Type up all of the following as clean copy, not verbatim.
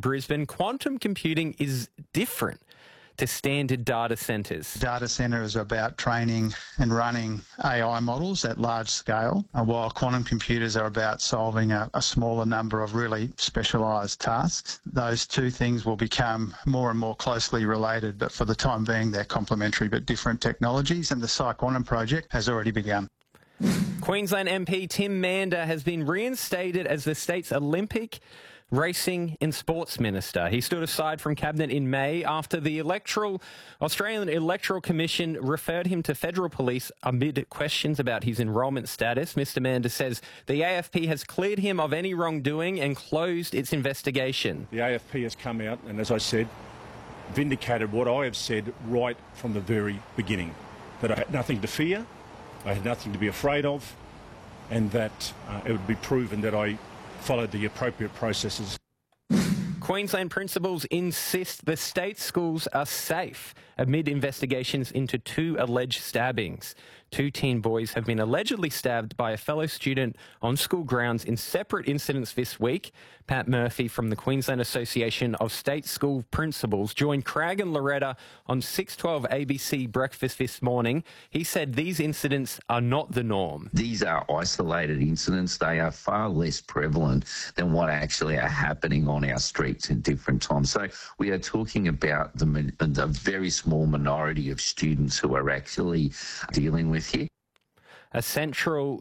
Brisbane, quantum computing is different to standard data centres. Data centre is about training and running AI models at large scale, while quantum computers are about solving a smaller number of really specialised tasks. Those two things will become more and more closely related, but for the time being, they're complementary but different technologies, and the PsiQuantum project has already begun. Queensland MP Tim Mander has been reinstated as the state's Olympic, Racing and Sports Minister. He stood aside from Cabinet in May after the Australian Electoral Commission referred him to federal police amid questions about his enrolment status. Mr Mander says the AFP has cleared him of any wrongdoing and closed its investigation. The AFP has come out and, as I said, vindicated what I have said right from the very beginning, that I had nothing to fear, I had nothing to be afraid of, and that it would be proven that I followed the appropriate processes. Queensland principals insist the state schools are safe amid investigations into 2 alleged stabbings. 2 teen boys have been allegedly stabbed by a fellow student on school grounds in separate incidents this week. Pat Murphy from the Queensland Association of State School Principals joined Craig and Loretta on 612 ABC Breakfast this morning. He said these incidents are not the norm. These are isolated incidents. They are far less prevalent than what actually are happening on our streets in different times. So we are talking about the very small minority of students who are actually dealing with here. A central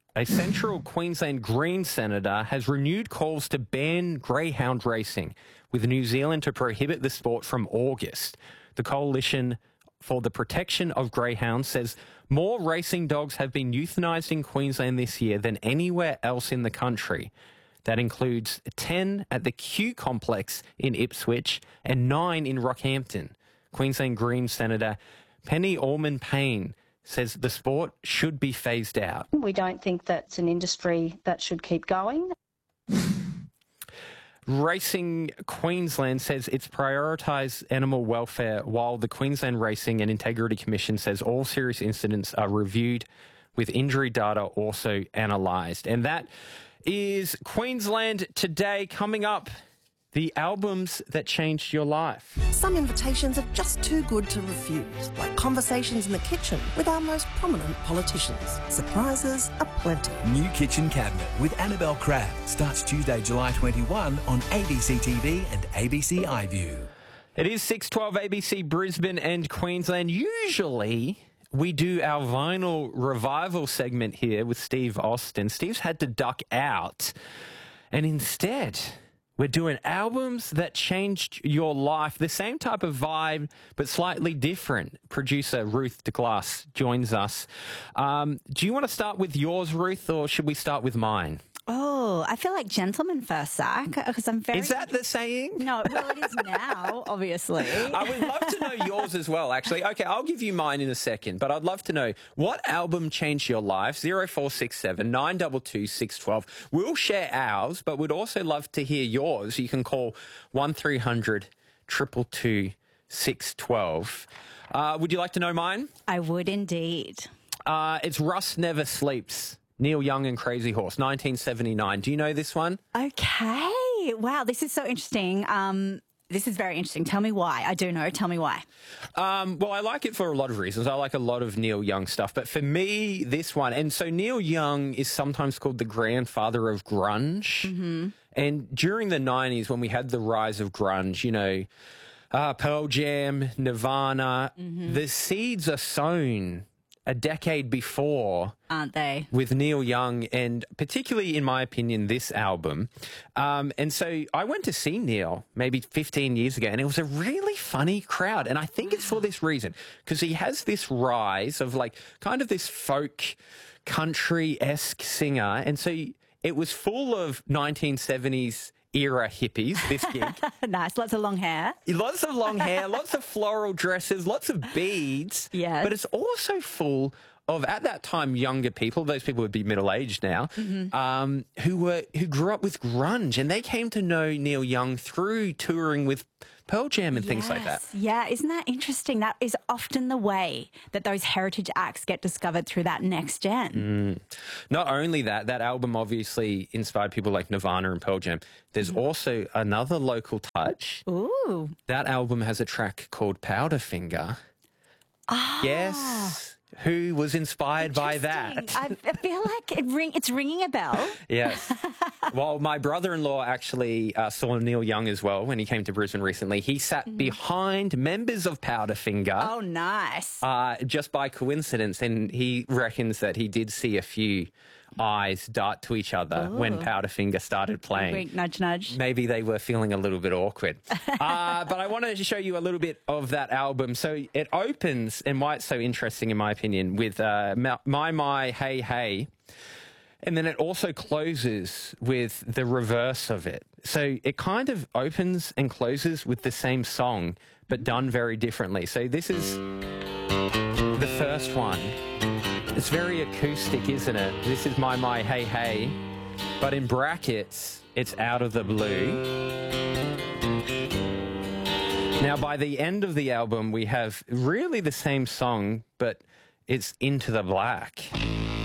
Queensland Greens senator has renewed calls to ban greyhound racing, with New Zealand to prohibit the sport from August. The Coalition for the Protection of Greyhounds says more racing dogs have been euthanised in Queensland this year than anywhere else in the country. That includes 10 at the Q Complex in Ipswich and 9 in Rockhampton. Queensland Greens Senator Penny Allman-Payne says the sport should be phased out. We don't think that's an industry that should keep going. Racing Queensland says it's prioritised animal welfare, while the Queensland Racing and Integrity Commission says all serious incidents are reviewed with injury data also analysed. And that is Queensland Today. Coming up, the albums that changed your life. Some invitations are just too good to refuse, like conversations in the kitchen with our most prominent politicians. Surprises aplenty. New Kitchen Cabinet with Annabelle Crabb starts Tuesday, July 21 on ABC TV and ABC iView. It is 612 ABC Brisbane and Queensland. Usually we do our vinyl revival segment here with Steve Austin. Steve's had to duck out, and instead we're doing albums that changed your life. The same type of vibe, but slightly different. Producer Ruth de Glass joins us. Do you want to start with yours, Ruth, or should we start with mine? Oh, I feel like gentleman first, Zach, because I'm very... Is that the saying? No, well, it is now, obviously. I would love to know yours as well, actually. Okay, I'll give you mine in a second, but I'd love to know what album changed your life. 0467 922 612. We'll share ours, but we'd also love to hear yours. You can call 1300 222 612. Would you like to know mine? I would indeed. It's Rust Never Sleeps. Neil Young and Crazy Horse, 1979. Do you know this one? Okay. Wow, this is so interesting. This is very interesting. Tell me why. I do know. Tell me why. Well, I like it for a lot of reasons. I like a lot of Neil Young stuff. But for me, this one, and so Neil Young is sometimes called the grandfather of grunge. Mm-hmm. And during the 90s, when we had the rise of grunge, you know, Pearl Jam, Nirvana, the seeds are sown a decade before, aren't they? With Neil Young, and particularly, in my opinion, this album. And so I went to see Neil maybe 15 years ago, and it was a really funny crowd. And I think it's for this reason, because he has this rise of like kind of this folk country-esque singer. And so it was full of 1970s era hippies, this gig. Nice. Lots of long hair. Lots of long hair, lots of floral dresses, lots of beads. Yes. But it's also full of at that time younger people. Those people would be middle aged now, who grew up with grunge, and they came to know Neil Young through touring with Pearl Jam and things like that. Yeah, isn't that interesting? That is often the way that those heritage acts get discovered through that next gen. Not only that album obviously inspired people like Nirvana and Pearl Jam. There's also another local touch. Ooh. That album has a track called Powderfinger. Ah. Yes. Who was inspired by that? I feel like it's ringing a bell. Yes. Well, my brother-in-law actually saw Neil Young as well when he came to Brisbane recently. He sat behind members of Powderfinger. Oh, nice. Just by coincidence, and he reckons that he did see a few eyes dart to each other when Powderfinger started playing. Wink, nudge, nudge. Maybe they were feeling a little bit awkward. But I wanted to show you a little bit of that album. So it opens, and why it's so interesting in my opinion, with My, Hey, Hey. And then it also closes with the reverse of it. So it kind of opens and closes with the same song, but done very differently. So this is the first one. It's very acoustic, isn't it? This is My, Hey, Hey. But in brackets, it's Out of the Blue. Now, by the end of the album, we have really the same song, but it's Into the Black.